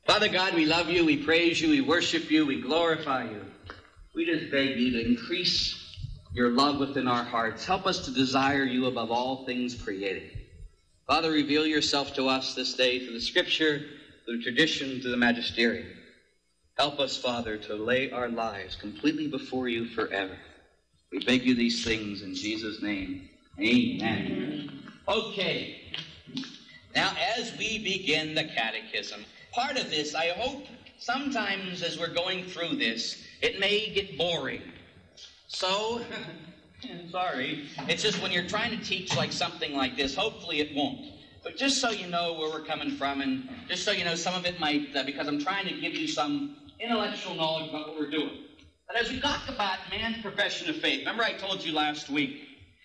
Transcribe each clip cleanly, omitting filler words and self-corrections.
Father God, we love you, we praise you, we worship you, we glorify you. We just beg you to increase your love within our hearts. Help us to desire you above all things created. Father, reveal yourself to us this day through the Scripture, through tradition, through the magisterium. Help us, Father, to lay our lives completely before you forever. We beg you these things in Jesus' name. Amen. Okay. Now, as we begin the catechism, part of this, I hope, sometimes as we're going through this, it may get boring. So, sorry, it's just when you're trying to teach like something like this, hopefully it won't. But just so you know where we're coming from, and just so you know, some of it might, because I'm trying to give you some intellectual knowledge about what we're doing. But as we talk about man's profession of faith, remember I told you last week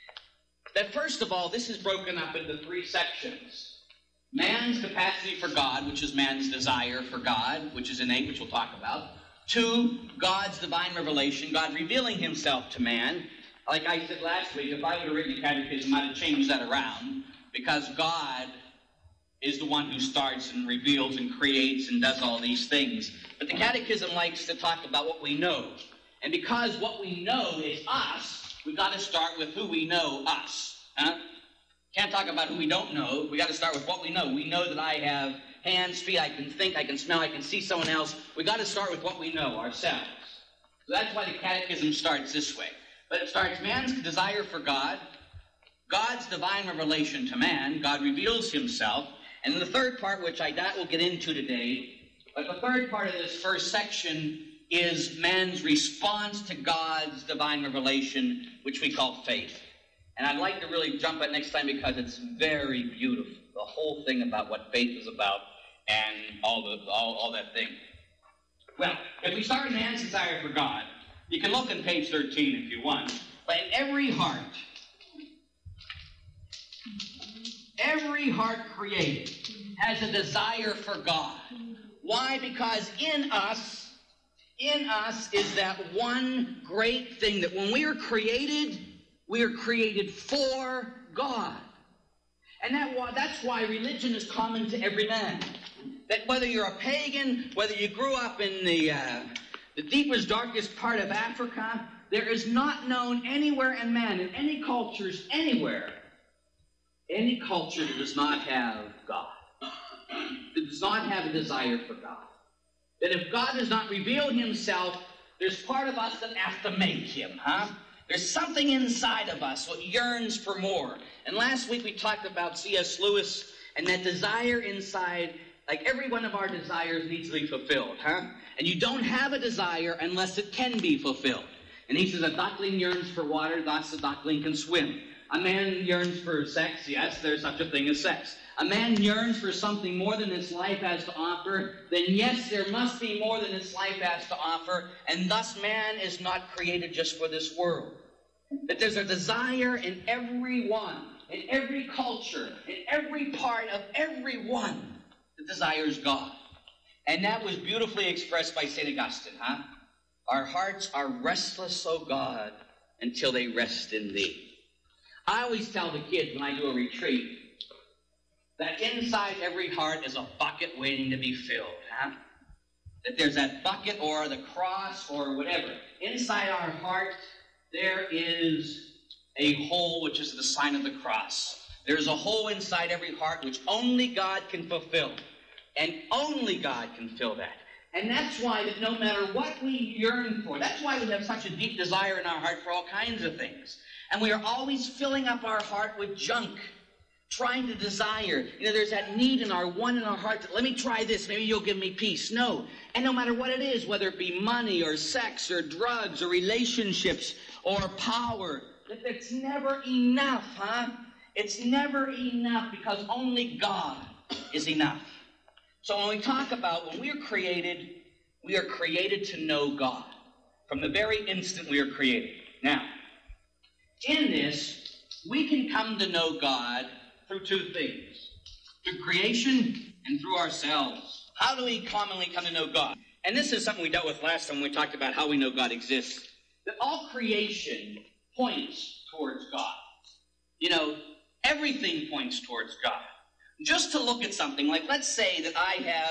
that first of all, this is broken up into three sections. Man's capacity for God, which is man's desire for God, which is innate, which we'll talk about. 2, God's divine revelation, God revealing himself to man. Like I said last week, if I would have written a catechism, I'd have changed that around, because God is the one who starts and reveals and creates and does all these things. But the catechism likes to talk about what we know. And because what we know is us, we've got to start with who we know, us. Can't talk about who we don't know. We got to start with what we know. We know that I have hands, feet, I can think, I can smell, I can see someone else. We got to start with what we know, ourselves. So that's why the catechism starts this way. But it starts man's desire for God, God's divine revelation to man, God reveals himself, and then the third part, which I doubt we'll get into today, but the third part of this first section is man's response to God's divine revelation, which we call faith. And I'd like to really jump at next time because it's very beautiful, the whole thing about what faith is about and all that thing. Well, if we start with man's desire for God, you can look on page 13 if you want, but in every heart created has a desire for God. Why? Because in us is that one great thing that when we are created for God. And that's why religion is common to every man. That whether you're a pagan, whether you grew up in the deepest, darkest part of Africa, there is not known anywhere in man, in any cultures, anywhere, any culture that does not have God. That does not have a desire for God. That if God does not reveal himself, there's part of us that has to make him, There's something inside of us that yearns for more. And last week we talked about C.S. Lewis and that desire inside, like every one of our desires needs to be fulfilled, And you don't have a desire unless it can be fulfilled. And he says a duckling yearns for water, thus the duckling can swim. A man yearns for sex, yes, there's such a thing as sex. A man yearns for something more than this life has to offer, then yes, there must be more than this life has to offer, and thus man is not created just for this world. That there's a desire in everyone, in every culture, in every part of everyone that desires God. And that was beautifully expressed by St. Augustine, Our hearts are restless, O God, until they rest in thee. I always tell the kids when I do a retreat that inside every heart is a bucket waiting to be filled, That there's that bucket or the cross or whatever. Inside our heart, there is a hole which is the sign of the cross. There's a hole inside every heart which only God can fulfill. And only God can fill that. And that's why that no matter what we yearn for, that's why we have such a deep desire in our heart for all kinds of things. And we are always filling up our heart with junk, trying to desire. There's that need in our heart that, let me try this, maybe you'll give me peace. No. And no matter what it is, whether it be money or sex or drugs or relationships or power, that it's never enough, It's never enough because only God is enough. So when we talk about when we are created to know God from the very instant we are created. Now, in this, we can come to know God through two things, through creation and through ourselves. How do we commonly come to know God? And this is something we dealt with last time when we talked about how we know God exists. That all creation points towards God. Everything points towards God. Just to look at something, like let's say that I have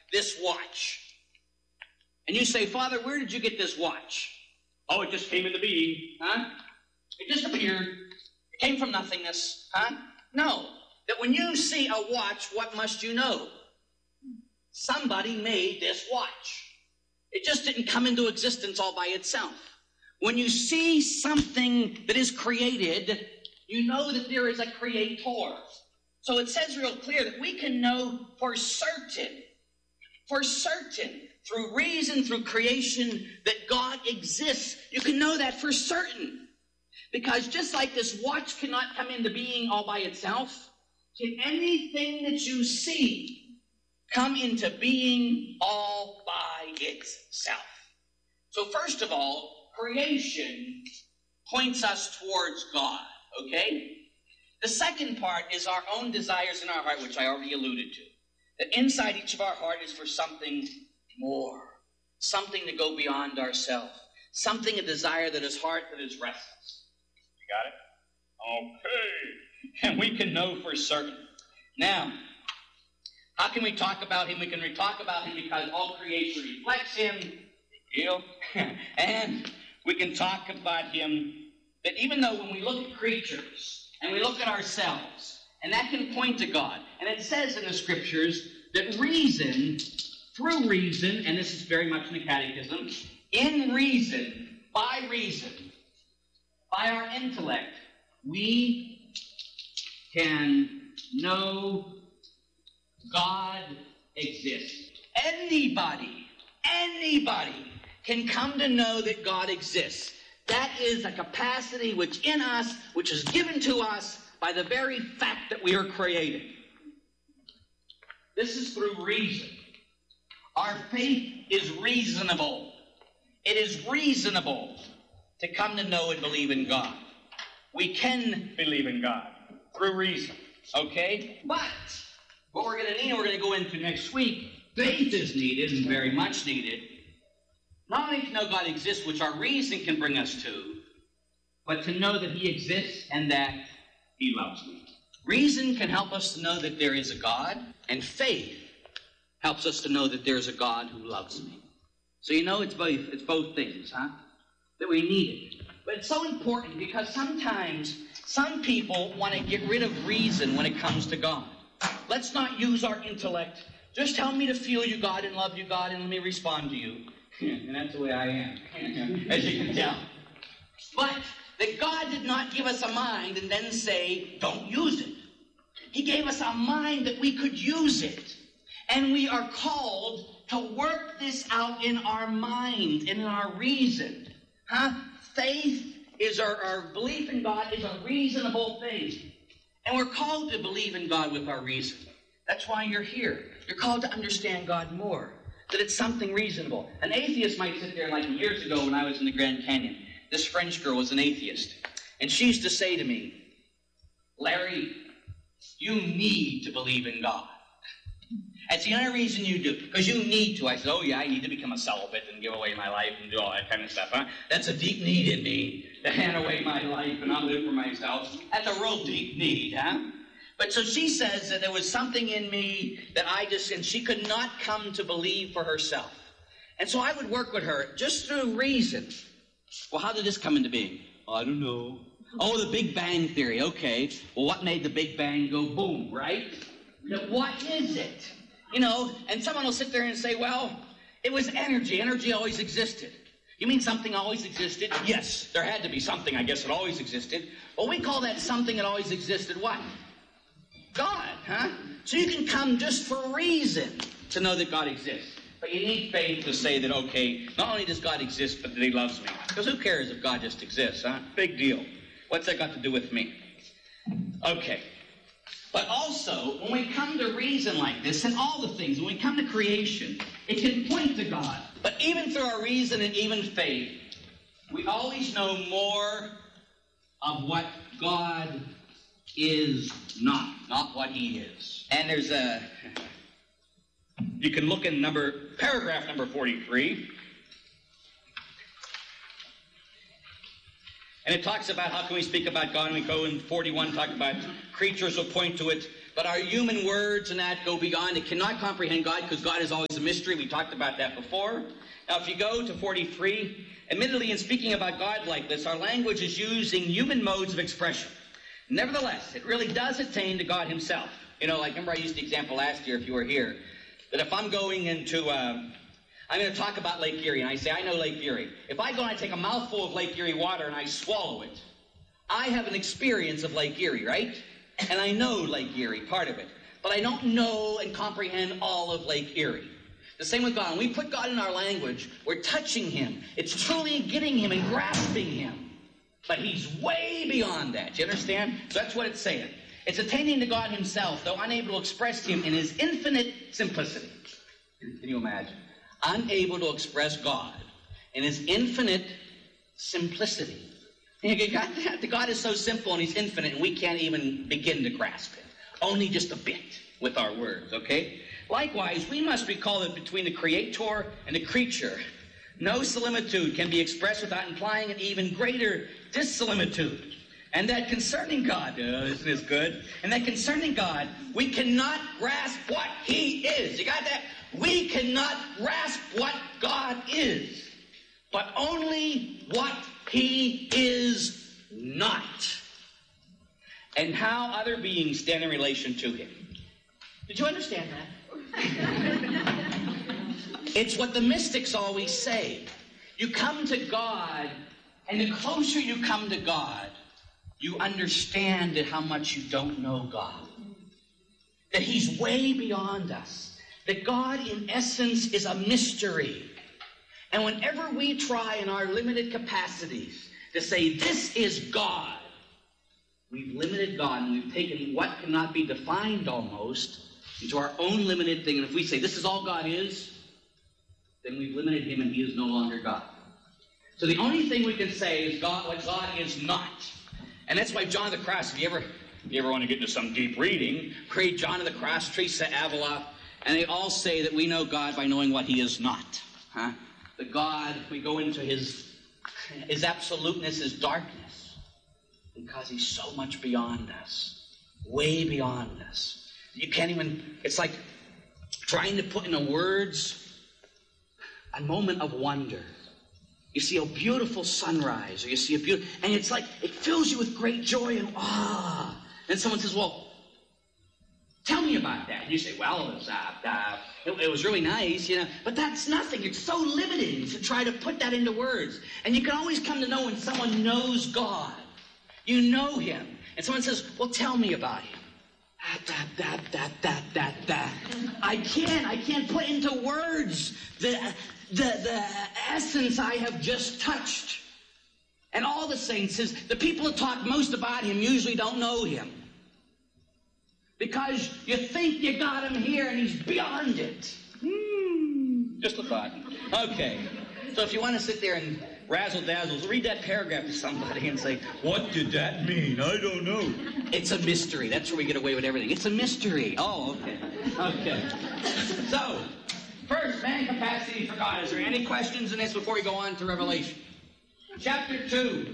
this watch. And you say, Father, where did you get this watch? Oh, it just came into being. Huh? It just appeared. It came from nothingness. Huh? No. That when you see a watch, what must you know? Somebody made this watch. It just didn't come into existence all by itself. When you see something that is created, you know that there is a creator. So it says real clear that we can know for certain, through reason, through creation, that God exists. You can know that for certain. Because just like this watch cannot come into being all by itself, can anything that you see come into being all by itself? So first of all, creation points us towards God, okay? The second part is our own desires in our heart, which I already alluded to. That inside each of our heart is for something more, something to go beyond ourselves, something, a desire that is heart, that is restless. You got it? Okay. And we can know for certain. Now, how can we talk about him? We can talk about him because all creation reflects him. Big deal. And we can talk about him that even though when we look at creatures and we look at ourselves, and that can point to God. And it says in the scriptures that reason, through reason, and this is very much in the catechism, in reason, by our intellect, we can know God exists. Anybody can come to know that God exists. That is a capacity which in us, which is given to us by the very fact that we are created. This is through reason. Our faith is reasonable. It is reasonable to come to know and believe in God. We can believe in God through reason, okay? But what we're going to need, and we're going to go into next week, faith is needed and very much needed. Not only to know God exists, which our reason can bring us to, but to know that he exists and that he loves me. Reason can help us to know that there is a God, and faith helps us to know that there is a God who loves me. So you know it's both things, huh? That we need it. But it's so important because sometimes some people want to get rid of reason when it comes to God. Let's not use our intellect. Just tell me to feel you, God, and love you, God, and let me respond to you. And that's the way I am, as you can tell. But that God did not give us a mind and then say, don't use it. He gave us a mind that we could use it. And we are called to work this out in our mind and in our reason. Huh? Faith is our belief in God is a reasonable thing. And we're called to believe in God with our reason. That's why you're here. You're called to understand God more. That it's something reasonable. An atheist might sit there like years ago when I was in the Grand Canyon. This French girl was an atheist. And she used to say to me, Larry, you need to believe in God. That's the only reason you do. Because you need to. I said, oh yeah, I need to become a celibate and give away my life and do all that kind of stuff, huh? That's a deep need in me, to hand away my life and not live for myself. That's a real deep need, huh? But so she says that there was something in me that and she could not come to believe for herself. And so I would work with her just through reason. Well, how did this come into being? I don't know. Oh, the Big Bang Theory. Okay. Well, what made the Big Bang go boom, right? Now, what is it? You know, and someone will sit there and say, well, it was energy. Energy always existed. You mean something always existed? Yes, there had to be something, I guess, that always existed. Well, we call that something that always existed what? God, huh? So you can come just for reason to know that God exists. But you need faith to say that, okay, not only does God exist, but that he loves me. Because who cares if God just exists, huh? Big deal. What's that got to do with me? Okay. But also, when we come to reason like this, and all the things, when we come to creation, it can point to God. But even through our reason and even faith, we always know more of what God is not what he is. And there's you can look in paragraph number 43. And it talks about how can we speak about God, and we go in 41, talk about creatures will point to it. But our human words and that go beyond. It cannot comprehend God because God is always a mystery. We talked about that before. Now, if you go to 43, admittedly, in speaking about God like this, our language is using human modes of expression. Nevertheless, it really does attain to God himself. You know, like, remember I used the example last year, if you were here, that if I'm going into, I'm going to talk about Lake Erie, and I say, I know Lake Erie. If I go and I take a mouthful of Lake Erie water and I swallow it, I have an experience of Lake Erie, right? And I know Lake Erie, part of it. But I don't know and comprehend all of Lake Erie. The same with God. When we put God in our language, we're touching him. It's truly getting him and grasping him. But he's way beyond that. You understand? So that's what it's saying. It's attaining to God himself, though unable to express him in his infinite simplicity. Can you imagine? Unable to express God in his infinite simplicity. You got that? God is so simple and he's infinite, and we can't even begin to grasp it. Only just a bit with our words, okay? Likewise, we must recall that between the creator and the creature, no similitude can be expressed without implying an even greater dissimilitude. And that concerning God, isn't this good? And that concerning God, we cannot grasp what he is. You got that? We cannot grasp what God is, but only what he is not, and how other beings stand in relation to him. Did you understand that? It's what the mystics always say. You come to God, and the closer you come to God, you understand how much you don't know God. That he's way beyond us. That God, in essence, is a mystery. And whenever we try in our limited capacities to say, this is God, we've limited God, and we've taken what cannot be defined almost into our own limited thing. And if we say, this is all God is, then we've limited him and he is no longer God. So the only thing we can say is God, what God is not. And that's why John of the Cross, if you ever want to get into some deep reading, read John of the Cross, Teresa Avila, and they all say that we know God by knowing what he is not. The God, we go into his absoluteness, his darkness, because he's so much beyond us, way beyond us. You can't even, it's like trying to put into words a moment of wonder. You see a beautiful sunrise, or you see a beautiful, and it's like, it fills you with great joy and awe. And someone says, well, tell me about that. And you say, well, it was really nice, you know. But that's nothing. It's so limiting to try to put that into words. And you can always come to know when someone knows God. You know him. And someone says, well, tell me about him. I can't put into words the essence I have just touched. And all the saints says, the people who talk most about him usually don't know him. Because you think you got him here and he's beyond it. Just a thought. Okay. So if you want to sit there and razzle-dazzle, read that paragraph to somebody and say, what did that mean? I don't know. It's a mystery. That's where we get away with everything. It's a mystery. Oh, okay. Okay. So, first, man capacity for God. Is there any questions in this before we go on to Revelation? Chapter 2.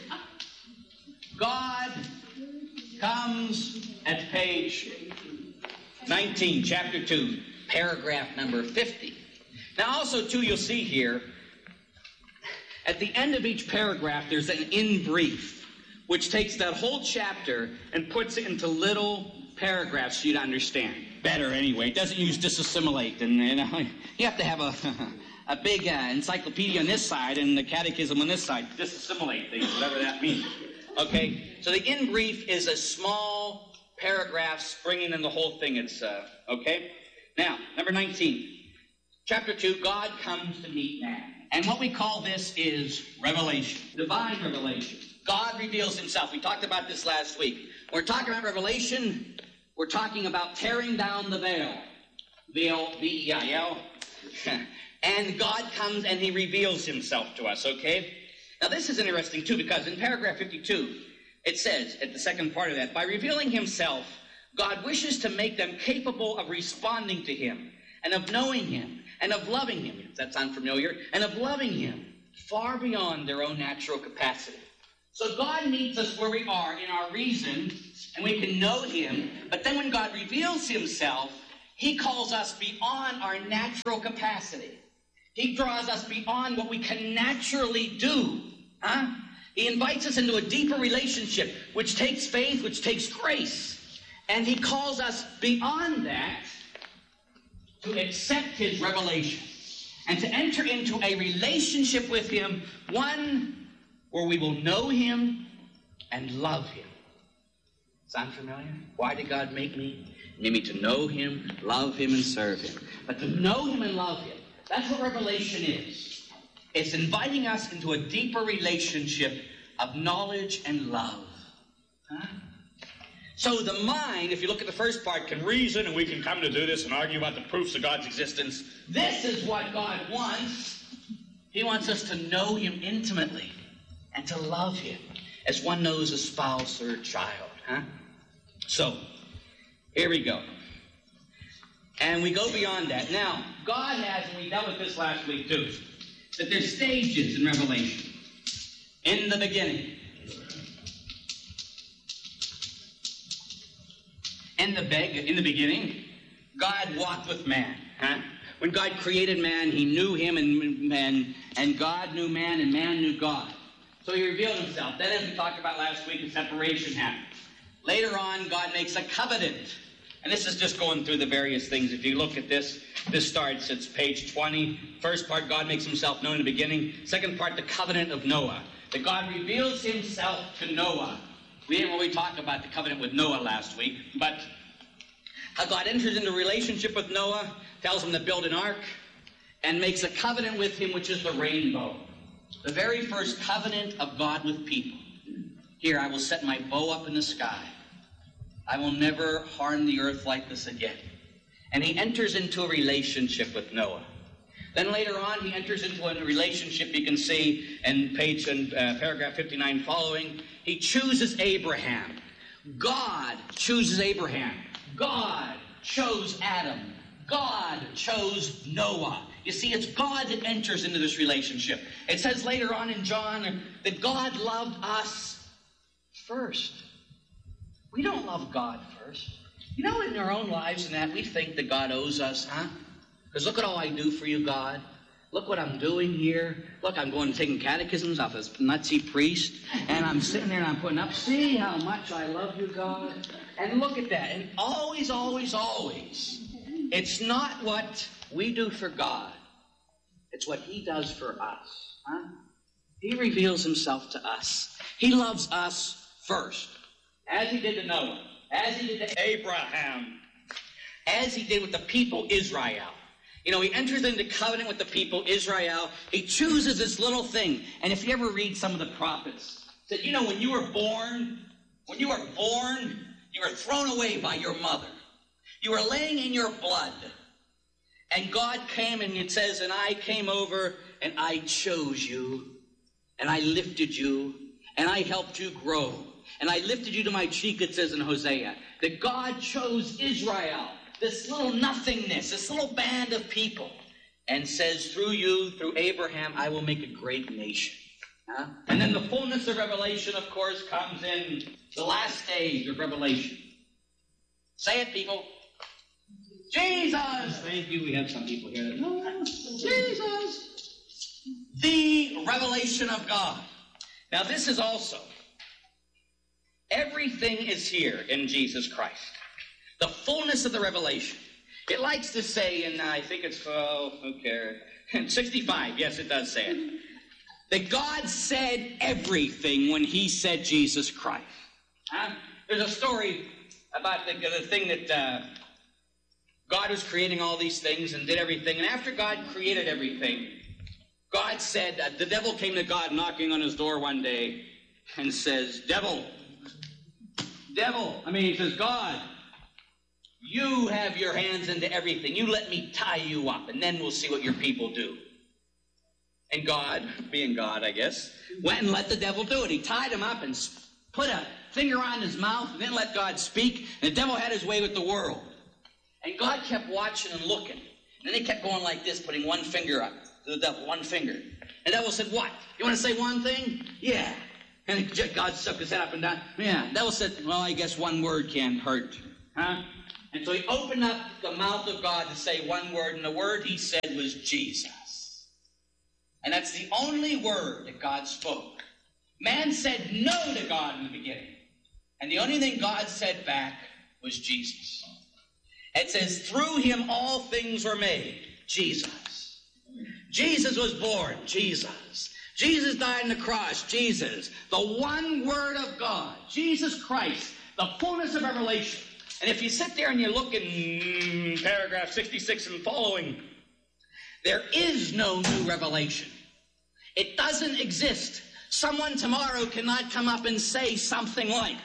God comes at page 19, chapter 2, paragraph number 50. Now, also, too, you'll see here, at the end of each paragraph, there's an in brief, which takes that whole chapter and puts it into little paragraphs for you to understand. Better, anyway. It doesn't use disassimilate. And you have to have a big encyclopedia on this side and the catechism on this side. Disassimilate things, whatever that means. Okay? So the in brief is a small paragraph springing in the whole thing. It's, okay? Now, number 19. Chapter 2, God comes to meet man. And what we call this is revelation. Divine revelation. God reveals himself. We talked about this last week. When we're talking about revelation, we're talking about tearing down the veil. Veil, V-E-I-L. And God comes and he reveals himself to us, okay? Now this is interesting too, because in paragraph 52, it says, at the second part of that, by revealing himself, God wishes to make them capable of responding to him, and of knowing him, and of loving him, if that sounds familiar, and of loving him far beyond their own natural capacity. So God meets us where we are in our reason and we can know him. But then when God reveals himself, he calls us beyond our natural capacity. He draws us beyond what we can naturally do. He invites us into a deeper relationship, which takes faith, which takes grace. And he calls us beyond that to accept his revelation and to enter into a relationship with him, one where we will know him and love him. Sound familiar? Why did God make me? He made me to know him, love him, and serve him. But to know him and love him, that's what revelation is. It's inviting us into a deeper relationship of knowledge and love. So the mind, if you look at the first part, can reason, and we can come to do this and argue about the proofs of God's existence. This is what God wants. He wants us to know him intimately and to love him as one knows a spouse or a child. So, here we go. And we go beyond that. Now, God has, and we dealt with this last week too, that there's stages in Revelation. In the beginning. In the beginning, God walked with man. When God created man, he knew him, and God knew man, and man knew God. So he revealed himself. Then, as we talked about last week, a separation happened. Later on, God makes a covenant. And this is just going through the various things. If you look at this starts, it's page 20. First part, God makes himself known in the beginning. Second part, the covenant of Noah. That God reveals himself to Noah. We didn't really talk about the covenant with Noah last week, but how God enters into a relationship with Noah, tells him to build an ark, and makes a covenant with him, which is the rainbow. The very first covenant of God with people. Here, I will set my bow up in the sky. I will never harm the earth like this again. And he enters into a relationship with Noah. Then later on, he enters into a relationship, you can see in paragraph 59 following. He chooses Abraham. God chooses Abraham. God chose Adam. God chose Noah. You see, it's God that enters into this relationship. It says later on in John that God loved us first. We don't love God first. You know, in our own lives and that, we think that God owes us, Because look at all I do for you, God. Look what I'm doing here. Look, I'm going and taking catechisms off this nutsy priest. And I'm sitting there and I'm putting up, see how much I love you, God. And look at that. And always, always, always, it's not what we do for God. It's what he does for us. He reveals himself to us. He loves us first. As he did to Noah. As he did to Abraham. As he did with the people Israel. You know, he enters into covenant with the people Israel. He chooses this little thing. And if you ever read some of the prophets, that, you know, when you were born, you were thrown away by your mother. You were laying in your blood. And God came, and it says, and I came over, and I chose you, and I lifted you, and I helped you grow. And I lifted you to my cheek, it says in Hosea, that God chose Israel, this little nothingness, this little band of people, and says, through you, through Abraham, I will make a great nation. And then the fullness of revelation, of course, comes in the last stage of revelation. Say it, people. Jesus! Thank you. We have some people here that know. Jesus! The revelation of God. Now, this is also, everything is here in Jesus Christ. The fullness of the revelation. It likes to say, and I think it's, in 65, yes, it does say it, that God said everything when he said Jesus Christ. There's a story about the thing that God was creating all these things and did everything, and after God created everything, God said, the devil came to God knocking on his door one day and says, he says, God, you have your hands into everything. You let me tie you up, and then we'll see what your people do. And God, being God, I guess, went and let the devil do it. He tied him up and put a finger on his mouth and then let God speak. And the devil had his way with the world. And God kept watching and looking. And then he kept going like this, putting one finger up to the devil, one finger. And the devil said, what? You want to say one thing? Yeah. And God stuck his head up and down. Yeah, devil said, well, I guess one word can't hurt. Huh? And so he opened up the mouth of God to say one word, and the word he said was Jesus. And that's the only word that God spoke. Man said no to God in the beginning. And the only thing God said back was Jesus. It says, through him all things were made. Jesus. Jesus was born. Jesus. Jesus died on the cross. Jesus. The one word of God. Jesus Christ. The fullness of revelation. And if you sit there and you look in paragraph 66 and following, there is no new revelation. It doesn't exist. Someone tomorrow cannot come up and say something like,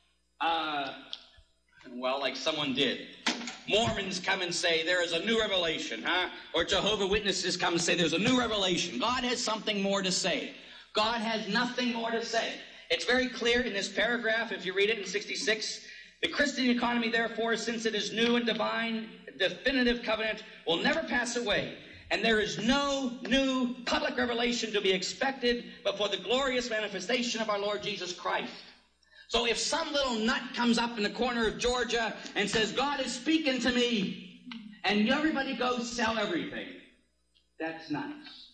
like someone did. Mormons come and say there is a new revelation, huh? Or Jehovah's Witnesses come and say there's a new revelation. God has something more to say. God has nothing more to say. It's very clear in this paragraph, if you read it in 66, the Christian economy, therefore, since it is new and divine, definitive covenant, will never pass away. And there is no new public revelation to be expected before the glorious manifestation of our Lord Jesus Christ. So if some little nut comes up in the corner of Georgia and says, God is speaking to me, and everybody goes sell everything, that's nice.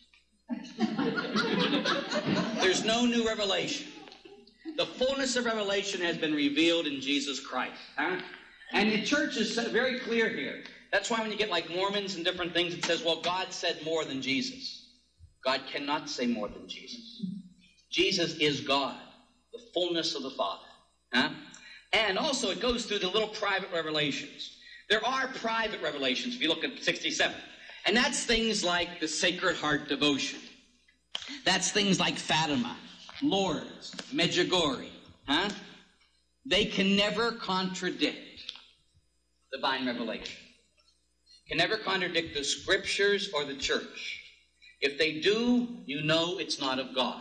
There's no new revelation. The fullness of revelation has been revealed in Jesus Christ. Huh? And the church is very clear here. That's why when you get like Mormons and different things, it says, well, God said more than Jesus. God cannot say more than Jesus. Jesus is God, the fullness of the Father. Huh? And also it goes through the little private revelations. There are private revelations if you look at 67. And that's things like the Sacred Heart devotion. That's things like Fatima, Lourdes, Medjugorje. Huh? They can never contradict divine revelation. Can never contradict the scriptures or the church. If they do, you know it's not of God.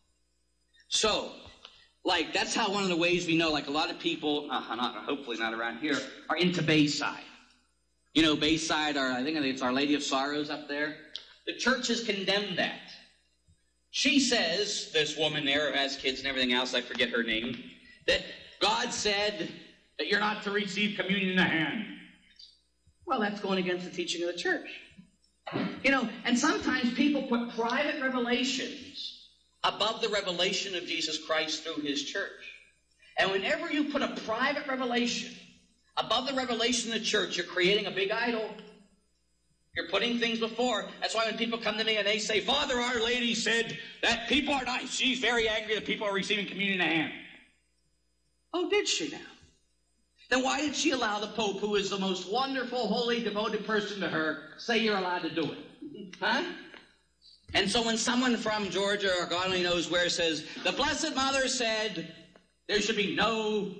So, that's how one of the ways we know, a lot of people, hopefully not around here, are into Bayside. You know, Bayside, I think it's Our Lady of Sorrows up there. The church has condemned that. She says, this woman there who has kids and everything else, I forget her name, that God said that you're not to receive communion in the hand. Well, that's going against the teaching of the church. You know, and sometimes people put private revelations above the revelation of Jesus Christ through his church. And whenever you put a private revelation above the revelation of the church, you're creating a big idol. You're putting things before. That's why when people come to me and they say, Father, Our Lady said that people are not, she's very angry that people are receiving communion in the hand. Oh, did she now? Then why did she allow the Pope, who is the most wonderful, holy, devoted person to her, say you're allowed to do it? Huh? And so when someone from Georgia or God only knows where says, the Blessed Mother said there should be no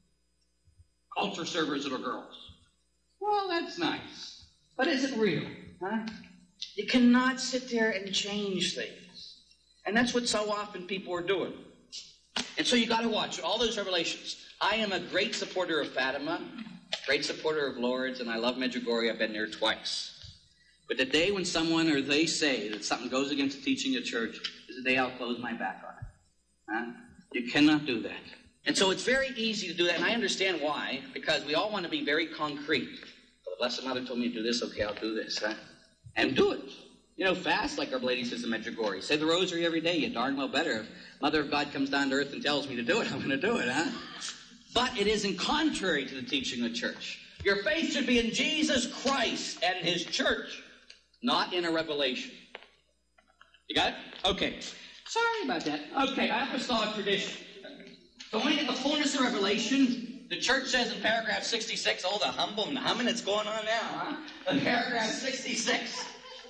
altar servers little girls. Well, that's nice. But is it real? Huh? You cannot sit there and change things. And that's what so often people are doing. And so you got to watch all those revelations. I am a great supporter of Fatima, great supporter of Lourdes, and I love Medjugorje. I've been there twice. But the day when someone or they say that something goes against the teaching of the church is the day I'll close my back on it. Huh? You cannot do that. And so it's very easy to do that, and I understand why, because we all want to be very concrete. Well, the Blessed Mother told me to do this, okay, I'll do this. Huh? And do it. You know, fast like Our Lady says in Medjugorje. Say the rosary every day, you darn well better. If Mother of God comes down to earth and tells me to do it, I'm going to do it, huh? But it isn't contrary to the teaching of the church. Your faith should be in Jesus Christ and his church, not in a revelation. You got it? Okay. Sorry about that. Okay, apostolic tradition. So when you get the fullness of revelation, the church says in paragraph 66, oh, the humming that's going on now, huh? In paragraph 66,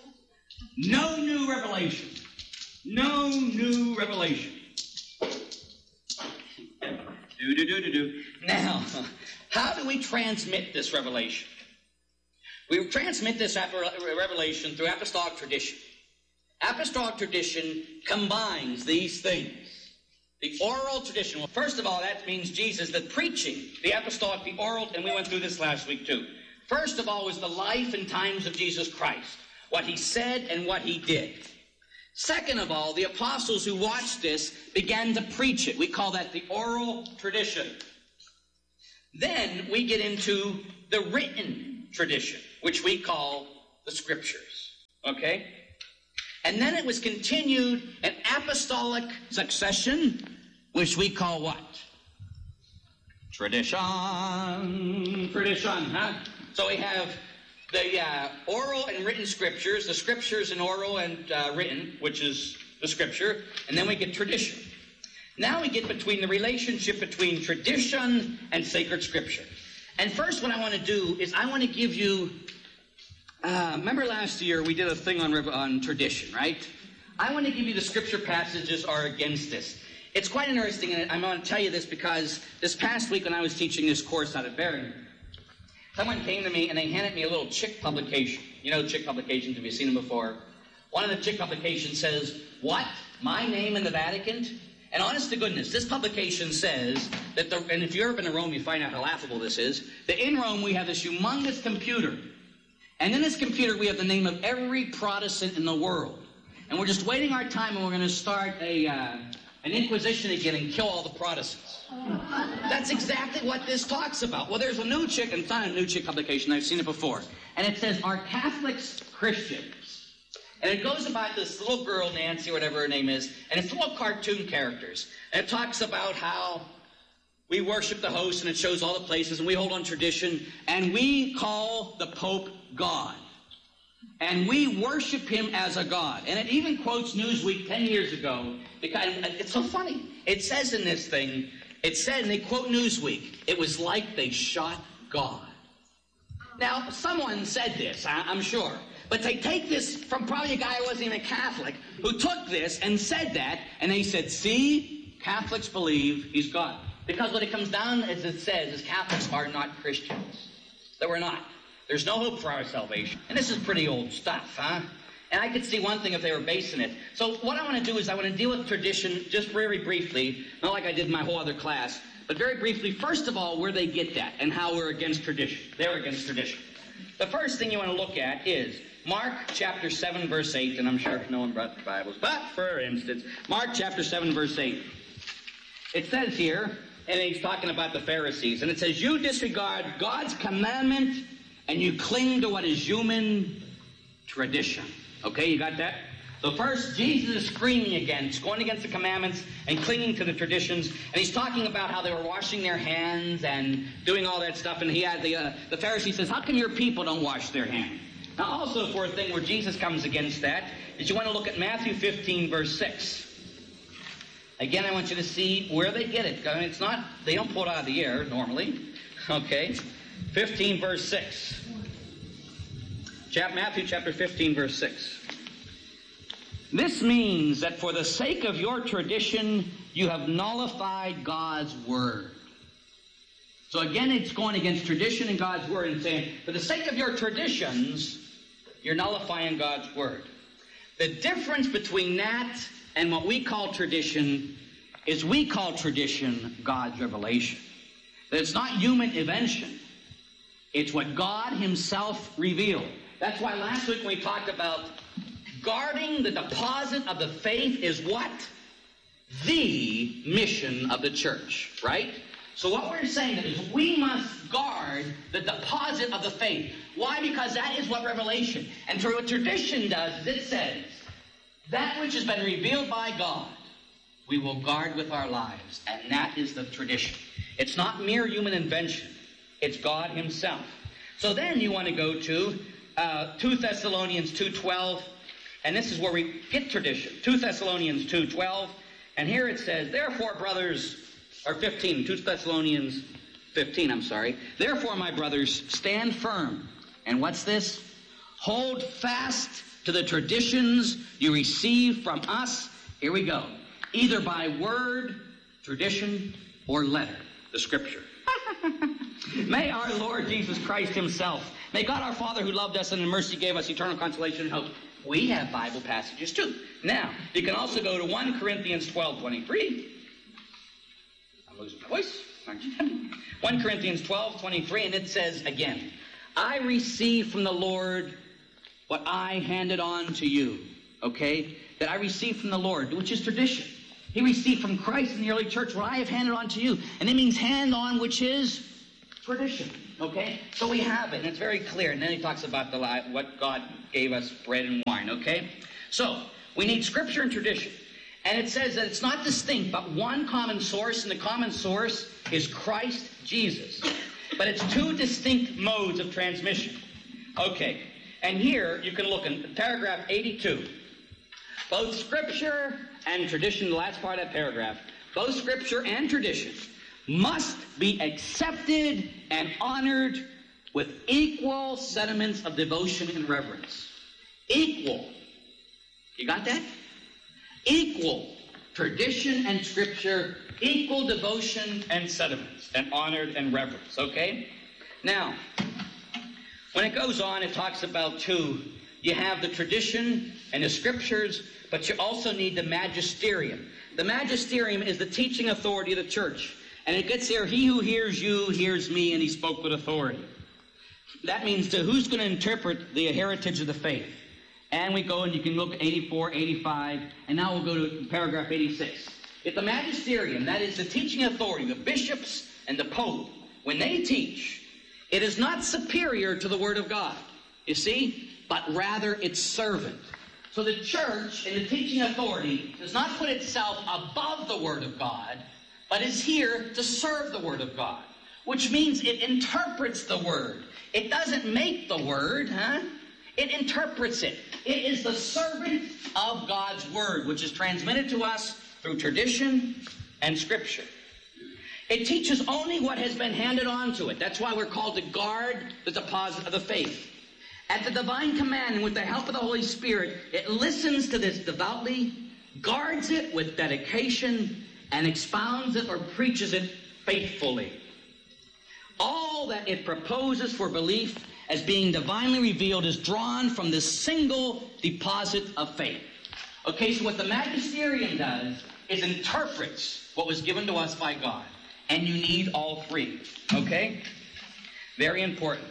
no new revelation. No new revelation. Now, how do we transmit this revelation? We transmit this revelation through apostolic tradition. Apostolic tradition combines these things. The oral tradition. Well, first of all, that means Jesus, the preaching, the apostolic, the oral, and we went through this last week too. First of all was the life and times of Jesus Christ, what he said and what he did. Second of all, the apostles who watched this began to preach it. We call that the oral tradition. Then we get into the written tradition, which we call the Scriptures. Okay? And then it was continued an apostolic succession, which we call what? Tradition. Tradition, huh? So we have the oral and written Scriptures, the Scriptures in oral and written, which is the Scripture, and then we get tradition. Now we get between the relationship between tradition and sacred Scripture. And first what I want to do is I want to give you, remember last year we did a thing on tradition, right? I want to give you the Scripture passages are against this. It's quite interesting, and I'm going to tell you this because this past week when I was teaching this course out at Bering, someone came to me and they handed me a little Chick publication. You know Chick publications, have you seen them before? One of the Chick publications says, what? My name in the Vatican? And honest to goodness, this publication says that, and if you've ever been to Rome, you find out how laughable this is, that in Rome we have this humongous computer. And in this computer we have the name of every Protestant in the world. And we're just waiting our time and we're going to start an inquisition again and kill all the Protestants. That's exactly what this talks about. Well, there's a new Chick, and it's not a new Chick publication, I've seen it before. And it says, are Catholics Christians? And it goes about this little girl, Nancy, whatever her name is, and it's little cartoon characters. And it talks about how we worship the host, and it shows all the places, and we hold on tradition, and we call the Pope God. And we worship him as a god. And it even quotes Newsweek 10 years ago, because it's so funny. It says in this thing, it said, and they quote Newsweek, it was like they shot God. Now, someone said this, I'm sure. But they take this from probably a guy who wasn't even a Catholic, who took this and said that, and they said, see, Catholics believe he's God. Because what it comes down, as it says, is Catholics are not Christians. That we're not. There's no hope for our salvation. And this is pretty old stuff, huh? And I could see one thing if they were basing it. So what I want to do is I want to deal with tradition just very briefly, not like I did in my whole other class, but very briefly, first of all, where they get that and how we're against tradition. They're against tradition. The first thing you want to look at is Mark chapter 7, verse 8, and I'm sure no one brought the Bibles, but for instance, Mark chapter 7, verse 8. It says here, and he's talking about the Pharisees, and it says, you disregard God's commandment and you cling to what is human tradition. Okay, you got that? So first, Jesus is screaming against, going against the commandments and clinging to the traditions, and he's talking about how they were washing their hands and doing all that stuff, and he had the Pharisee says, how come your people don't wash their hands? Now also for a thing where Jesus comes against that is you want to look at Matthew 15, verse 6. Again, I want you to see where they get it. I mean, it's not, they don't pull it out of the air normally. Okay, 15, verse 6. Matthew chapter 15, verse 6. This means that for the sake of your tradition, you have nullified God's word. So again, it's going against tradition and God's word and saying, for the sake of your traditions, you're nullifying God's word. The difference between that and what we call tradition is we call tradition God's revelation. That it's not human invention. It's what God himself revealed. That's why last week when we talked about guarding the deposit of the faith is what? The mission of the church, right? So what we're saying is we must guard the deposit of the faith. Why? Because that is what revelation. And through what tradition does is it says, that which has been revealed by God, we will guard with our lives. And that is the tradition. It's not mere human invention. It's God himself. So then you want to go to 2 Thessalonians 2:12. And this is where we get tradition. 2 Thessalonians 2:12. And here it says, therefore, brothers, or 15, 2 Thessalonians 15, I'm sorry. Therefore, my brothers, stand firm. And what's this? Hold fast to the traditions you received from us. Here we go. Either by word, tradition, or letter, the Scripture. May our Lord Jesus Christ himself, may God our Father who loved us and in mercy gave us eternal consolation and hope. We have Bible passages too. Now, you can also go to 1 Corinthians 12:23. I'm losing my voice, aren't you? 1 Corinthians 12:23, and it says again, I received from the Lord what I handed on to you. okay, that I received from the Lord, which is tradition. He received from Christ in the early church what I have handed on to you. And it means hand on, which is tradition, okay? So we have it, and it's very clear. And then he talks about what God gave us, bread and wine, okay? So we need Scripture and tradition. And it says that it's not distinct, but one common source, and the common source is Christ Jesus. But it's two distinct modes of transmission. Okay, and here you can look in paragraph 82. Both Scripture and tradition, the last part of that paragraph, both Scripture and tradition must be accepted and honored with equal sentiments of devotion and reverence. Equal. You got that? Equal. Tradition and Scripture, equal devotion and sentiments, and honored and reverence, okay? Now, when it goes on, it talks about two. You have the tradition and the Scriptures, but you also need the magisterium. The magisterium is the teaching authority of the church. And it gets there, he who hears you hears me, and he spoke with authority. That means who's going to interpret the heritage of the faith? And we go and you can look at 84, 85, and now we'll go to paragraph 86. If the magisterium, that is the teaching authority, the bishops and the pope, when they teach, it is not superior to the Word of God, you see, but rather its servant. So the church and the teaching authority does not put itself above the Word of God, but is here to serve the Word of God, which means it interprets the Word. It doesn't make the Word, It interprets it. It is the servant of God's Word, which is transmitted to us through tradition and Scripture. It teaches only what has been handed on to it. That's why we're called to guard the deposit of the faith. At the divine command and with the help of the Holy Spirit, it listens to this devoutly, guards it with dedication, and expounds it or preaches it faithfully. All that it proposes for belief as being divinely revealed is drawn from this single deposit of faith. Okay, so what the magisterium does is interprets what was given to us by God. And you need all three. Okay? Very important.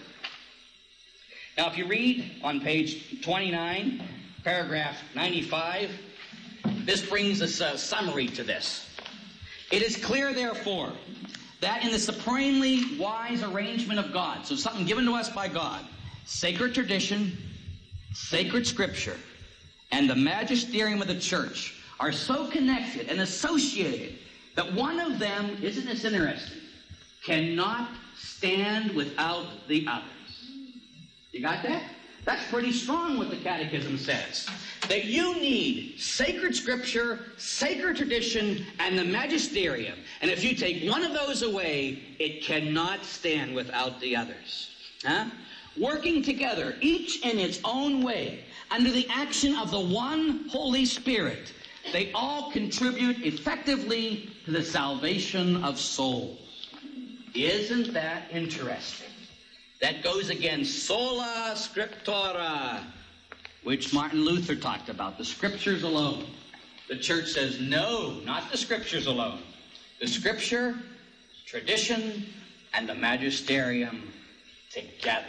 Now, if you read on page 29, paragraph 95, this brings us a summary to this. It is clear, therefore, that in the supremely wise arrangement of God, so something given to us by God, sacred tradition, sacred Scripture, and the magisterium of the church are so connected and associated that one of them, isn't this interesting, cannot stand without the others. You got that? That's pretty strong what the Catechism says. That you need sacred Scripture, sacred tradition, and the magisterium. And if you take one of those away, it cannot stand without the others. Working together, each in its own way, under the action of the one Holy Spirit, they all contribute effectively to the salvation of souls. Isn't that interesting? That goes against sola scriptura, which Martin Luther talked about, the Scriptures alone. The church says, no, not the Scriptures alone. The Scripture, tradition, and the magisterium together.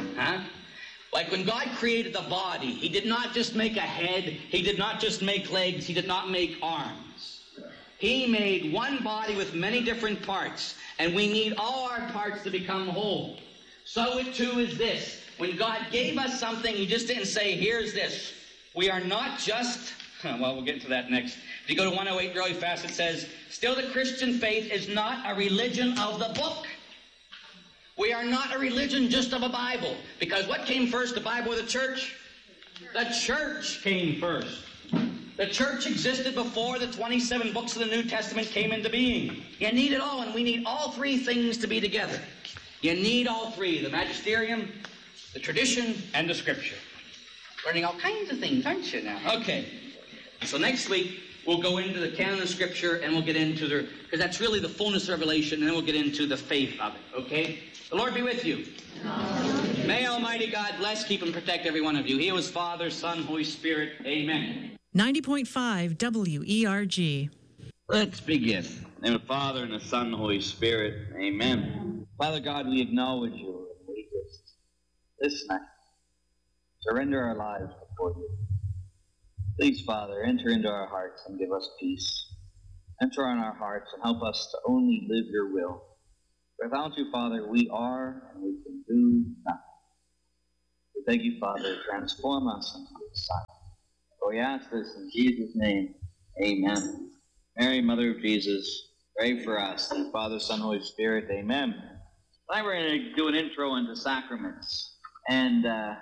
Like when God created the body, He did not just make a head, He did not just make legs, He did not make arms. He made one body with many different parts, and we need all our parts to become whole. So it too is this. When God gave us something, He just didn't say, here's this. We are not just, well, we'll get into that next. If you go to 108 really fast, it says, still the Christian faith is not a religion of the book. We are not a religion just of a Bible. Because what came first, the Bible or the church? The church came first. The church existed before the 27 books of the New Testament came into being. You need it all, and we need all three things to be together. You need all three, the magisterium, the tradition, and the Scripture. Learning all kinds of things, aren't you now? Okay. So next week, we'll go into the canon of Scripture, and we'll get into because that's really the fullness of Revelation, and then we'll get into the faith of it, okay? The Lord be with you. Amen. May Almighty God bless, keep, and protect every one of you. He was Father, Son, Holy Spirit. Amen. 90.5 WERG. Let's begin. In the name of the Father, and the Son, and the Holy Spirit. Amen. Father God, we acknowledge you, and we just, this night, surrender our lives before you. Please, Father, enter into our hearts and give us peace. Enter on our hearts and help us to only live your will. Without you, Father, we are and we can do nothing. We beg you, Father, transform us into your Son. For we ask this in Jesus' name. Amen. Mary, Mother of Jesus, pray for us. And Father, Son, Holy Spirit, amen. Tonight we're going to do an intro into sacraments. And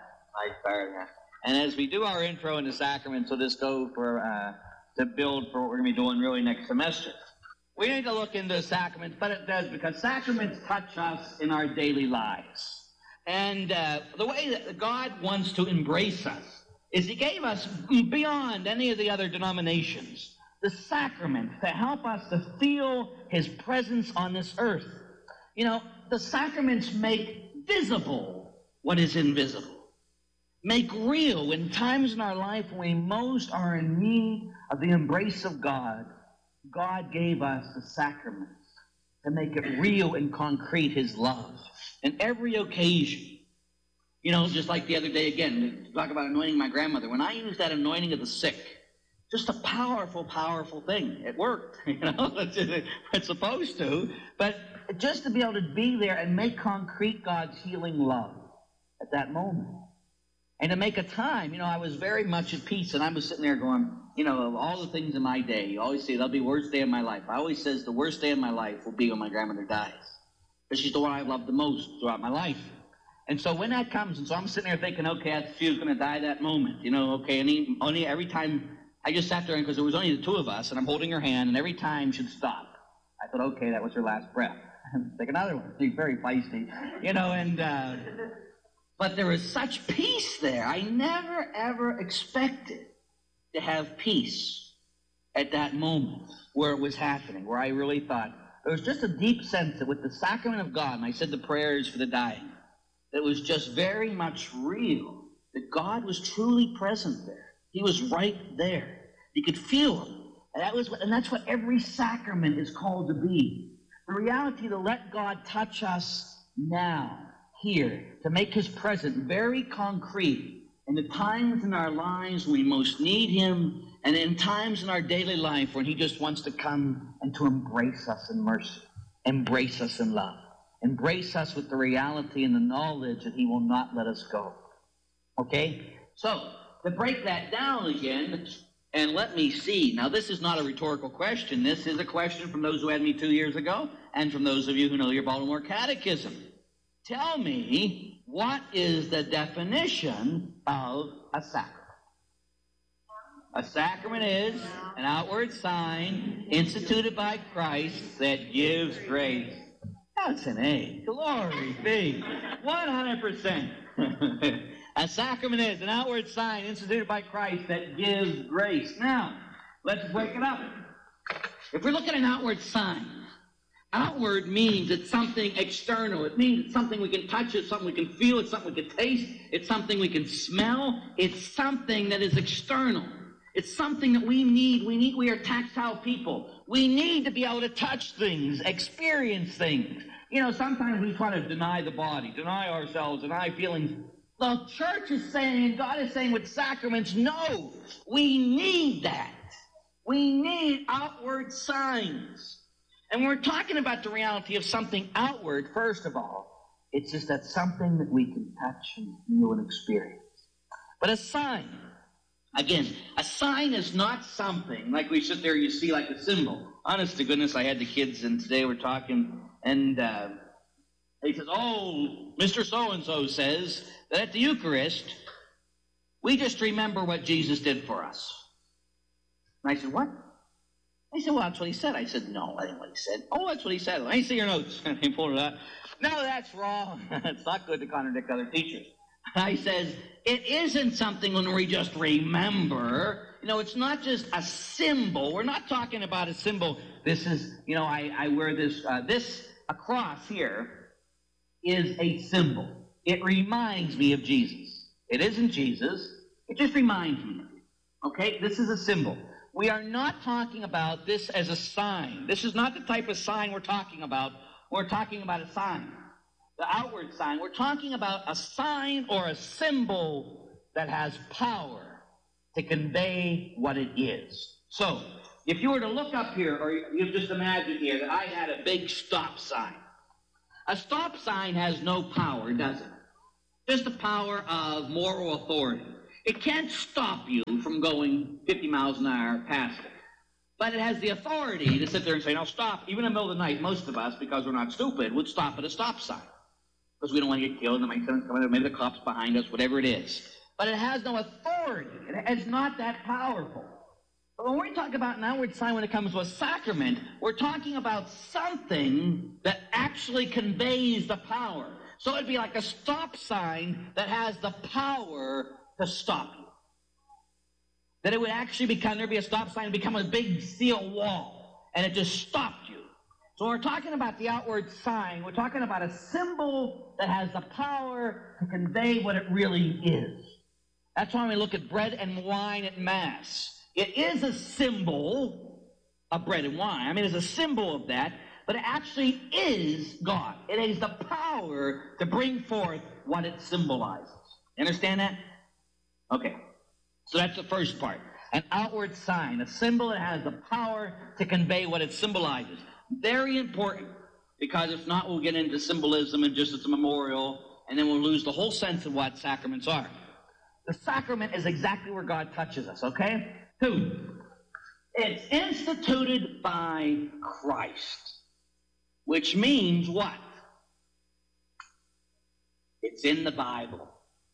as we do our intro into sacraments, we'll just go to build for what we're going to be doing really next semester. We need to look into sacraments, but it does because sacraments touch us in our daily lives. And the way that God wants to embrace us is he gave us, beyond any of the other denominations, the sacrament to help us to feel his presence on this earth. You know, the sacraments make visible what is invisible. Make real in times in our life when we most are in need of the embrace of God. God gave us the sacraments to make it real and concrete, his love. And every occasion, you know, just like the other day again, to talk about anointing my grandmother. When I used that anointing of the sick, just a powerful, powerful thing. It worked, you know, it's supposed to. But just to be able to be there and make concrete God's healing love at that moment. And to make a time, you know, I was very much at peace, and I was sitting there going, you know, of all the things in my day, you always say, that'll be the worst day of my life. I always says the worst day of my life will be when my grandmother dies. Because she's the one I've loved the most throughout my life. And so when that comes, and so I'm sitting there thinking, okay, she was going to die that moment. You know, okay, only every time, I just sat there, because there was only the two of us, and I'm holding her hand, and every time she'd stop. I thought, okay, that was her last breath. Take another one. She's very feisty. You know, and... but there was such peace there. I never, ever expected to have peace at that moment where it was happening, where I really thought, there was just a deep sense that with the sacrament of God, and I said the prayers for the dying, that was just very much real, that God was truly present there. He was right there. You could feel him. And that's what every sacrament is called to be. The reality to let God touch us now, here, to make his presence very concrete in the times in our lives when we most need him, and in times in our daily life when he just wants to come and to embrace us in mercy, embrace us in love, embrace us with the reality and the knowledge that he will not let us go. Okay? So, to break that down again, and let me see. Now, this is not a rhetorical question. This is a question from those who had me 2 years ago, and from those of you who know your Baltimore Catechism. Tell me, what is the definition of a sacrament? A sacrament is an outward sign instituted by Christ that gives grace. That's an A. Glory be. 100%. A sacrament is an outward sign instituted by Christ that gives grace. Now, let's break it up. If we look at an outward sign, outward means it's something external. It means it's something we can touch, it's something we can feel, it's something we can taste, it's something we can smell. It's something that is external. It's something that we need. We are tactile people. We need to be able to touch things, experience things. You know, sometimes we try to deny the body, deny ourselves, deny feelings. The church is saying, and God is saying with sacraments, no, we need that. We need outward signs. And we're talking about the reality of something outward, first of all. It's just that something that we can touch and feel and experience. But a sign, again, a sign is not something like we sit there, you see like a symbol. Honest to goodness, I had the kids, and today we're talking, and he says, oh, Mr. So-and-so says that at the Eucharist, we just remember what Jesus did for us. And I said, what? He said, well, that's what he said. I said, no, that ain't what he said. Oh, that's what he said. Let me see your notes. And he pulled it out. No, that's wrong. It's not good to contradict other teachers. I says, it isn't something when we just remember. You know, it's not just a symbol. We're not talking about a symbol. This is, you know, I wear this, a cross here is a symbol. It reminds me of Jesus. It isn't Jesus. It just reminds me of him. Okay? This is a symbol. We are not talking about this as a sign. This is not the type of sign we're talking about. We're talking about a sign, the outward sign. We're talking about a sign or a symbol that has power to convey what it is. So, if you were to look up here, or you just imagine here that I had a big stop sign. A stop sign has no power, does it? Just the power of moral authority. It can't stop you from going 50 miles an hour past it. But it has the authority to sit there and say, now stop. Even in the middle of the night, most of us, because we're not stupid, would stop at a stop sign. Because we don't want to get killed, and maybe the cops behind us, whatever it is. But it has no authority. It's not that powerful. But when we talk about an outward sign when it comes to a sacrament, we're talking about something that actually conveys the power. So it'd be like a stop sign that has the power to stop you. That it would actually become, there'd be a stop sign and become a big steel wall, and it just stopped you. So when we're talking about the outward sign, we're talking about a symbol that has the power to convey what it really is. That's why we look at bread and wine at Mass. It is a symbol of bread and wine. I mean, it's a symbol of that, but it actually is God. It has the power to bring forth what it symbolizes. You understand that? Okay. So that's the first part. An outward sign, a symbol that has the power to convey what it symbolizes. Very important, because if not, we'll get into symbolism and just as a memorial, and then we'll lose the whole sense of what sacraments are. The sacrament is exactly where God touches us, okay? 2, it's instituted by Christ, which means what? It's in the Bible.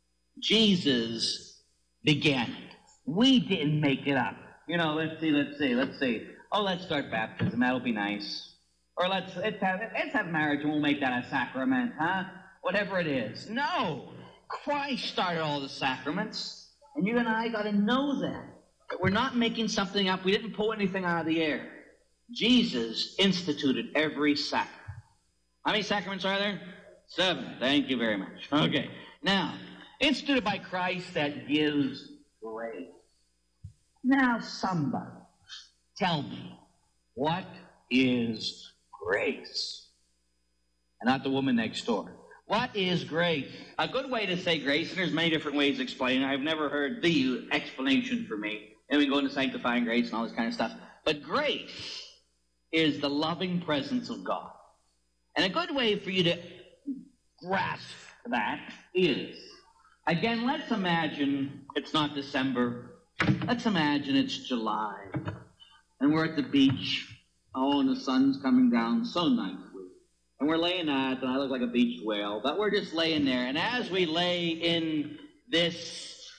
Jesus began it. We didn't make it up. You know, let's see. Oh, let's start baptism. That'll be nice. Or let's have marriage and we'll make that a sacrament, huh? Whatever it is. No. Christ started all the sacraments. And you and I got to know that. That we're not making something up. We didn't pull anything out of the air. Jesus instituted every sacrament. How many sacraments are there? 7. Thank you very much. Okay. Now, instituted by Christ that gives grace. Now, somebody, tell me, what is grace? And not the woman next door. What is grace? A good way to say grace, and there's many different ways to explain it. I've never heard the explanation for me. And we go into sanctifying grace and all this kind of stuff. But grace is the loving presence of God. And a good way for you to grasp that is, again, let's imagine it's not December. Let's imagine it's July. And we're at the beach. Oh, and the sun's coming down so nicely. And we're laying out, and I look like a beached whale, but we're just laying there. And as we lay in this,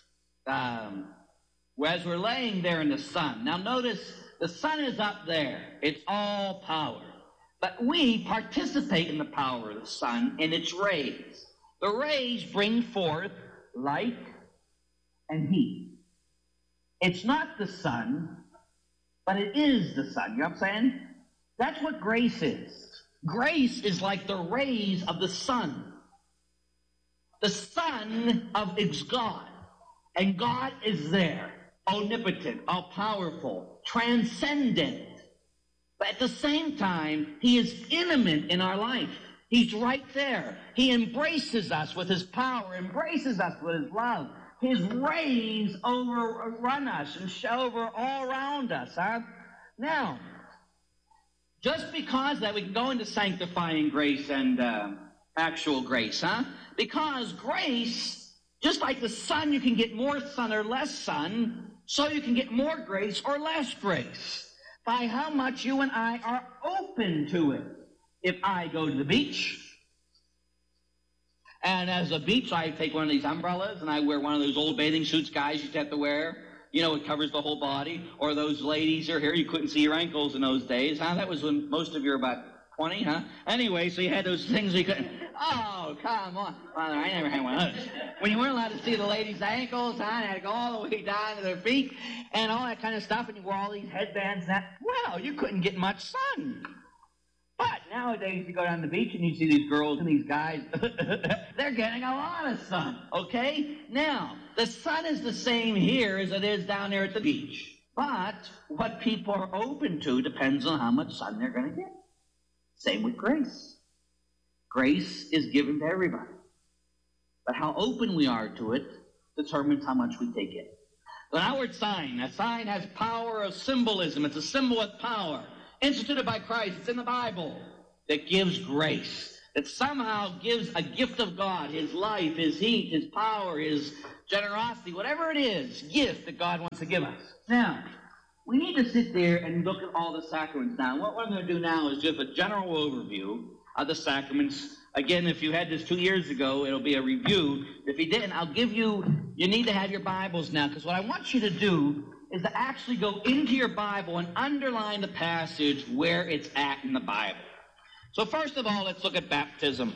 as we're laying there in the sun, now notice the sun is up there. It's all power. But we participate in the power of the sun in its rays. The rays bring forth light and heat. It's not the sun, but it is the sun. You know what I'm saying? That's what grace is. Grace is like the rays of the sun. The sun is God, and God is there, omnipotent, all-powerful, transcendent. But at the same time, he is intimate in our life. He's right there. He embraces us with his power, embraces us with his love. His rays overrun us and shower all around us. Huh? Now, just because that we can go into sanctifying grace and actual grace, huh? Because grace, just like the sun, you can get more sun or less sun, so you can get more grace or less grace by how much you and I are open to it. If I go to the beach, and as a beach, I take one of these umbrellas, and I wear one of those old bathing suits guys used to have to wear. You know, it covers the whole body. Or those ladies are here, you couldn't see your ankles in those days, huh? That was when most of you were about 20, huh? Anyway, so you had those things you couldn't... Oh, come on. Father, I never had one of those. When you weren't allowed to see the ladies' ankles, huh? And had to go all the way down to their feet, and all that kind of stuff, and you wore all these headbands and that. Well, you couldn't get much sun. But nowadays, you go down the beach and you see these girls and these guys, they're getting a lot of sun, okay? Now, the sun is the same here as it is down there at the beach. But what people are open to depends on how much sun they're going to get. Same with grace. Grace is given to everybody. But how open we are to it determines how much we take in. An outward sign. A sign has power of symbolism. It's a symbol with power. Instituted by Christ. It's in the Bible. That gives grace. That somehow gives a gift of God. His life, His heat, His power, His generosity. Whatever it is, gift that God wants to give us. Now, we need to sit there and look at all the sacraments now. What I'm going to do now is just a general overview of the sacraments. Again, if you had this 2 years ago, it'll be a review. If you didn't, I'll give you need to have your Bibles now, because what I want you to do is to actually go into your Bible and underline the passage where it's at in the Bible. So first of all, let's look at baptism.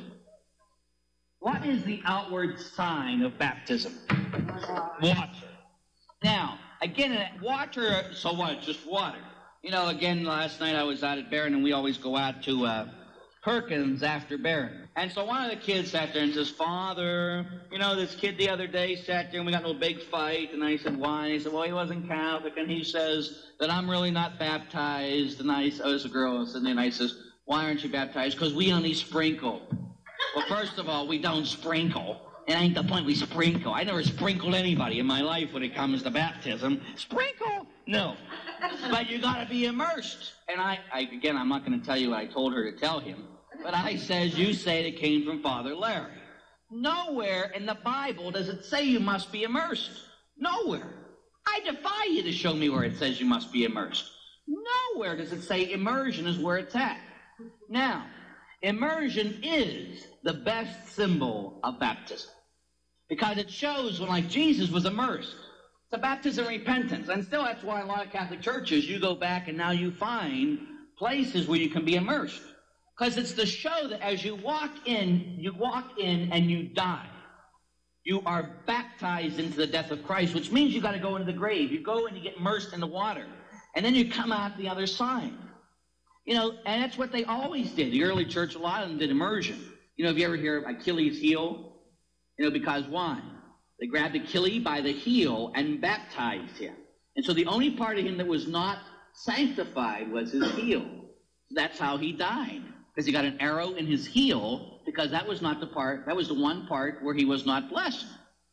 What is the outward sign of baptism? Water. Now, again, water, so what? It's just water. You know, again, last night I was out at Barron, and we always go out to Perkins after Barron. And so one of the kids sat there and says, Father, you know, this kid the other day sat there and we got in a big fight. And I said, why? And he said, well, he wasn't Catholic. And he says that I'm really not baptized. And I said, oh, it's a girl. And I says, why aren't you baptized? Because we only sprinkle. Well, first of all, we don't sprinkle. It ain't the point we sprinkle. I never sprinkled anybody in my life when it comes to baptism. Sprinkle? No. But you got to be immersed. And again, I'm not going to tell you what I told her to tell him. But I says, you say it came from Father Larry. Nowhere in the Bible does it say you must be immersed. Nowhere. I defy you to show me where it says you must be immersed. Nowhere does it say immersion is where it's at. Now, immersion is the best symbol of baptism, because it shows when, like, Jesus was immersed. It's a baptism of repentance. And still, that's why a lot of Catholic churches, you go back and now you find places where you can be immersed. Because it's to show that as you walk in and you die. You are baptized into the death of Christ, which means you got to go into the grave. You go and you get immersed in the water. And then you come out the other side. You know, and that's what they always did. The early church, a lot of them did immersion. You know, if you ever hear of Achilles' heel, you know, because why? They grabbed Achilles by the heel and baptized him. And so the only part of him that was not sanctified was his heel. That's how he died. Because he got an arrow in his heel, because that was not the part, that was the one part where he was not blessed.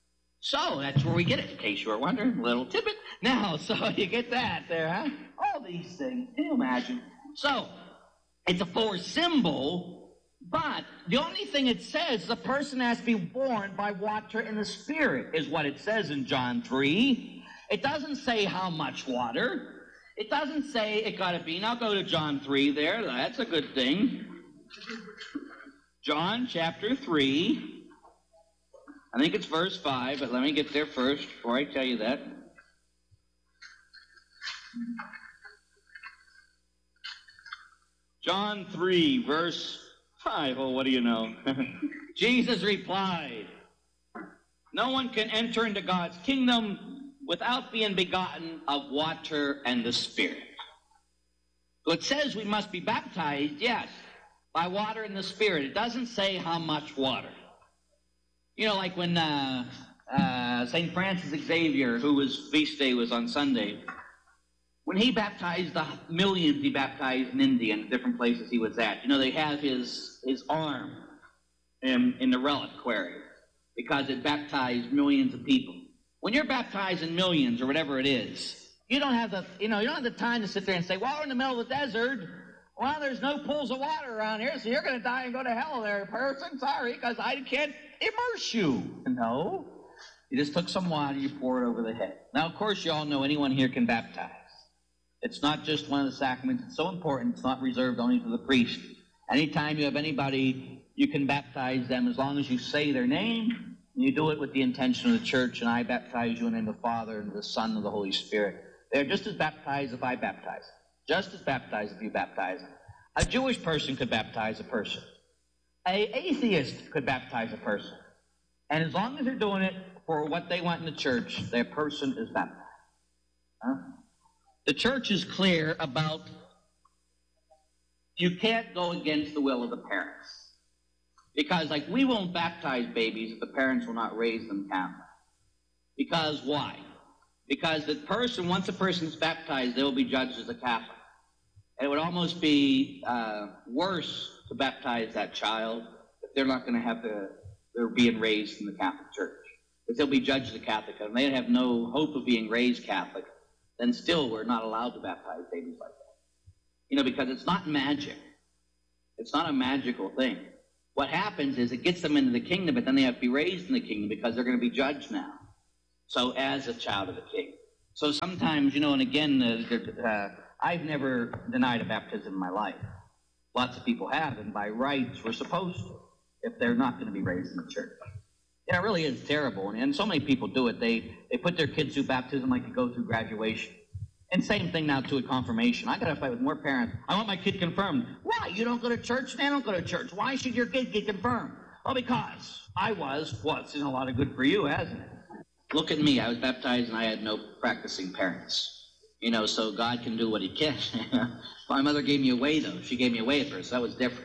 So that's where we get it, in case you were wondering, little tidbit. Now, so you get that there, huh? All these things, can you imagine? So, it's a for symbol, but the only thing it says is a person has to be born by water and the Spirit, is what it says in John 3. It doesn't say how much water. It doesn't say it got to be. Now go to John 3 there. That's a good thing. John chapter 3. I think it's verse 5, but let me get there first before I tell you that. John 3, verse 5. Oh, what do you know? Jesus replied, no one can enter into God's kingdom without being begotten of water and the Spirit. So it says we must be baptized, yes, by water and the Spirit. It doesn't say how much water. You know, like when St. Francis Xavier, whose feast day was on Sunday, when he baptized the millions he baptized in India and different places he was at, you know, they have his arm in the reliquary because it baptized millions of people. When you're baptizing millions or whatever it is, you don't have the time to sit there and say, well, we're in the middle of the desert. Well, there's no pools of water around here, so you're going to die and go to hell there, person. Sorry, because I can't immerse you. No. You just took some water, you pour it over the head. Now, of course, you all know anyone here can baptize. It's not just one of the sacraments. It's so important. It's not reserved only for the priest. Anytime you have anybody, you can baptize them as long as you say their name. And you do it with the intention of the church, and I baptize you in the name of the Father and the Son and of the Holy Spirit. They're just as baptized if I baptize them. Just as baptized if you baptize them. A Jewish person could baptize a person. An atheist could baptize a person. And as long as they're doing it for what they want in the church, their person is baptized. Huh? The church is clear about you can't go against the will of the parents. Because, like, we won't baptize babies if the parents will not raise them Catholic. Because why? Because the person, once a person's baptized, they will be judged as a Catholic. And it would almost be worse to baptize that child if they're not going to have they're being raised in the Catholic Church. But they'll be judged as a Catholic, and they have no hope of being raised Catholic, then still we're not allowed to baptize babies like that. Because it's not magic. It's not a magical thing. What happens is it gets them into the kingdom, but then they have to be raised in the kingdom because they're going to be judged now. So as a child of the king. So sometimes, and again, I've never denied a baptism in my life. Lots of people have, and by rights we're supposed to, if they're not going to be raised in the church. It really is terrible, and so many people do it. They put their kids through baptism like they go through graduation. And same thing now to a confirmation. I got to fight with more parents. I want my kid confirmed. Why? You don't go to church? They don't go to church. Why should your kid get confirmed? Well, because I was. Well, it's been a lot of good for you, hasn't it? Look at me. I was baptized and I had no practicing parents. So God can do what he can. My mother gave me away, though. She gave me away at first. So that was different.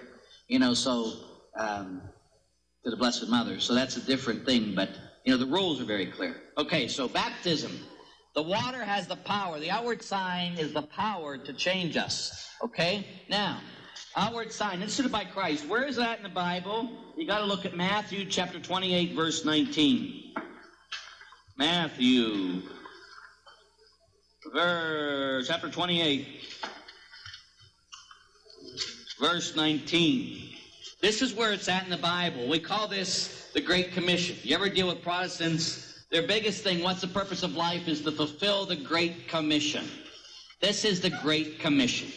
To the Blessed Mother. So that's a different thing, but, the rules are very clear. Okay, so baptism. The water has the power. The outward sign is the power to change us. Okay? Now, outward sign, instituted by Christ. Where is that in the Bible? You got to look at Matthew chapter 28, verse 19. Matthew, chapter 28, verse 19. This is where it's at in the Bible. We call this the Great Commission. You ever deal with Protestants? Their biggest thing, what's the purpose of life, is to fulfill the Great Commission. This is the Great Commission.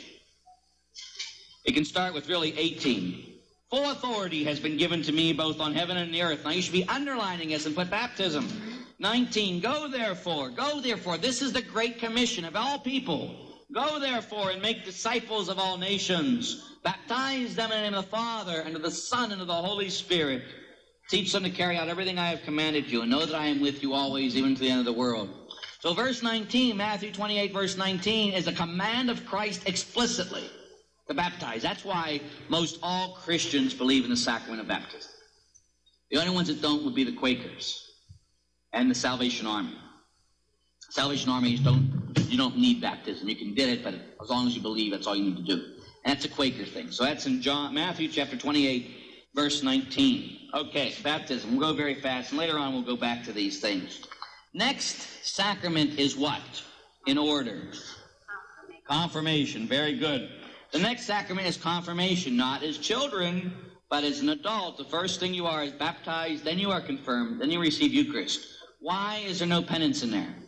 It can start with really 18. Full authority has been given to me both on heaven and the earth. Now you should be underlining this and put baptism. 19, go therefore. This is the Great Commission of all people. Go therefore and make disciples of all nations. Baptize them in the name of the Father, and of the Son, and of the Holy Spirit. Teach them to carry out everything I have commanded you, and know that I am with you always, even to the end of the world. So verse 19, Matthew 28, verse 19, is a command of Christ explicitly to baptize. That's why most all Christians believe in the sacrament of baptism. The only ones that don't would be the Quakers and the Salvation Army. Salvation Army, you don't need baptism. You can get it, but as long as you believe, that's all you need to do. And that's a Quaker thing. So that's in Matthew chapter 28, verse 19. Okay, baptism. We'll go very fast, and later on we'll go back to these things. Next sacrament is what? In order. Confirmation. Very good. The next sacrament is confirmation, not as children, but as an adult. The first thing you are is baptized, then you are confirmed, then you receive Eucharist. Why is there no penance in there?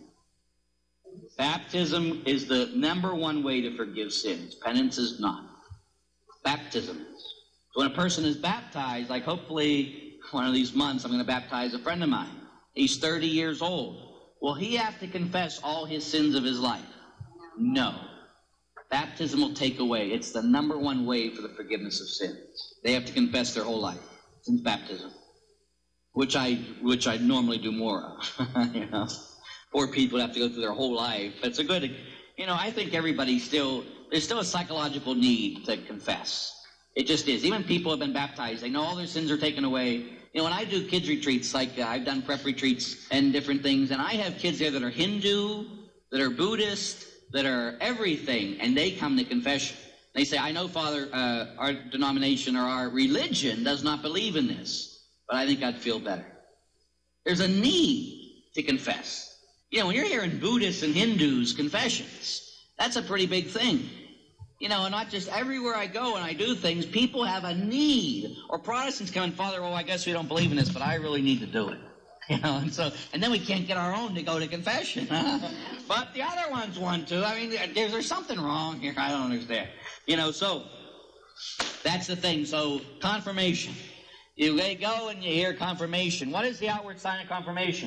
Baptism is the number one way to forgive sins. Penance is not. Baptism is. So when a person is baptized, like hopefully one of these months I'm going to baptize a friend of mine. He's 30 years old. Will he have to confess all his sins of his life? No. Baptism will take away. It's the number one way for the forgiveness of sins. They have to confess their whole life since baptism, which I normally do more of. Poor people have to go through their whole life. But it's a good, I think there's still a psychological need to confess. It just is. Even people have been baptized. They know all their sins are taken away. When I do kids retreats, like I've done prep retreats and different things, and I have kids there that are Hindu, that are Buddhist, that are everything, and they come to confession. They say, I know, Father, our denomination or our religion does not believe in this, but I think I'd feel better. There's a need to confess. When you're hearing Buddhists and Hindus confessions, that's a pretty big thing. And not just everywhere I go and I do things, people have a need. Or Protestants come in, Father, I guess we don't believe in this, but I really need to do it. And then we can't get our own to go to confession. But the other ones want to. There's something wrong here. I don't understand. So that's the thing. So confirmation. You go and you hear confirmation. What is the outward sign of confirmation?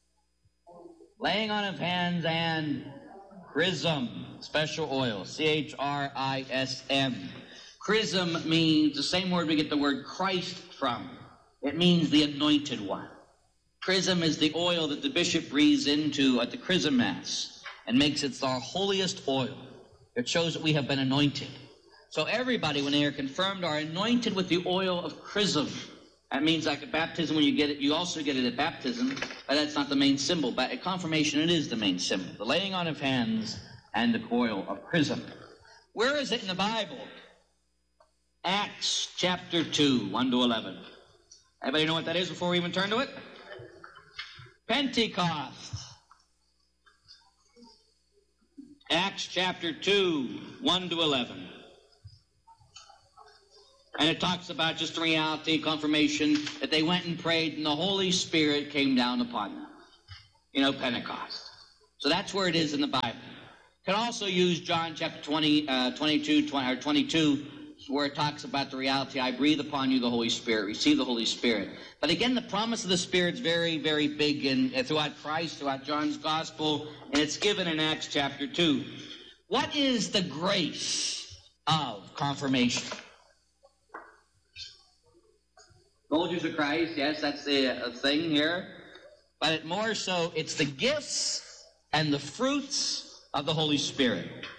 Laying on of hands and chrism, special oil, C-H-R-I-S-M. Chrism means the same word we get the word Christ from. It means the anointed one. Chrism is the oil that the bishop breathes into at the chrism mass and makes it our holiest oil. It shows that we have been anointed. So everybody, when they are confirmed, are anointed with the oil of chrism. That means like at baptism, when you get it, you also get it at baptism, but that's not the main symbol. But at confirmation, it is the main symbol. The laying on of hands and the oil of chrism. Where is it in the Bible? Acts chapter 2, 1 to 11. Everybody know what that is before we even turn to it? Pentecost. Acts chapter 2, 1 to 11. And it talks about just the reality, confirmation, that they went and prayed and the Holy Spirit came down upon them. You know, Pentecost. So that's where it is in the Bible. You can also use John chapter 22, where it talks about the reality, I breathe upon you the Holy Spirit, receive the Holy Spirit. But again, the promise of the Spirit is very, very big throughout Christ, throughout John's Gospel, and it's given in Acts chapter 2. What is the grace of confirmation? Soldiers of Christ, yes, that's the thing here. But more so, it's the gifts and the fruits of the Holy Spirit.